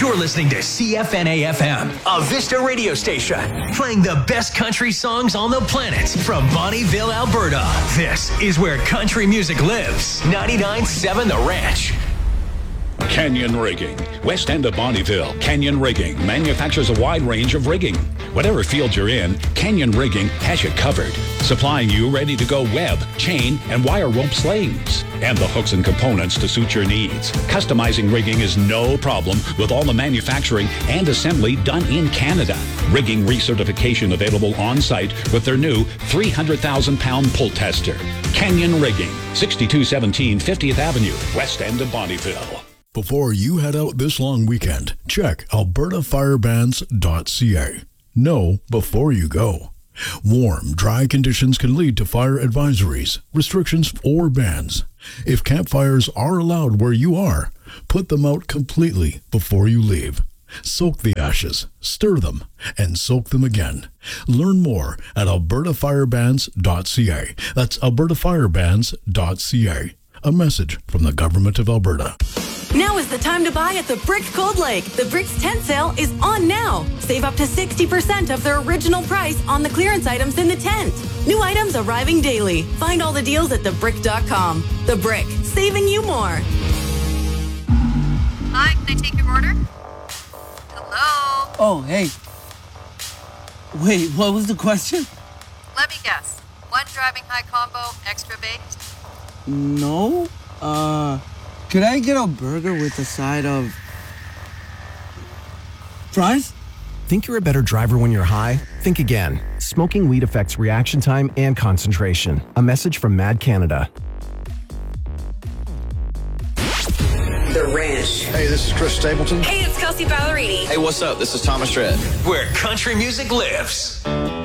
You're listening to CFNA FM, a Vista radio station, playing the best country songs on the planet from Bonnyville, Alberta. This is where country music lives. 99.7 The Ranch. Canyon Rigging. West end of Bonnyville, Canyon Rigging manufactures a wide range of rigging. Whatever field you're in, Canyon Rigging has you covered. Supplying you ready-to-go web, chain, and wire rope slings. And the hooks and components to suit your needs. Customizing rigging is no problem with all the manufacturing and assembly done in Canada. Rigging recertification available on-site with their new 300,000-pound pull tester. Canyon Rigging, 6217 50th Avenue, west end of Bonnyville. Before you head out this long weekend, check albertafirebands.ca. Know before you go. Warm, dry conditions can lead to fire advisories, restrictions, or bans. If campfires are allowed where you are, put them out completely before you leave. Soak the ashes, stir them, and soak them again. Learn more at albertafirebands.ca. That's albertafirebands.ca. A message from the Government of Alberta. Now is the time to buy at the Brick Cold Lake. The Brick's tent sale is on now. Save up to 60% of their original price on the clearance items in the tent. New items arriving daily. Find all the deals at thebrick.com. The Brick, saving you more. Hi, can I take your order? Hello? Oh, hey. Wait, what was the question? Let me guess. One driving high combo, extra baked? No. Could I get a burger with a side of fries? Think you're a better driver when you're high? Think again. Smoking weed affects reaction time and concentration. A message from Mad Canada. The Ranch. Hey, this is Chris Stapleton. Hey, it's Kelsey Ballerini. Hey, what's up? This is Thomas Dredd. Where country music lives.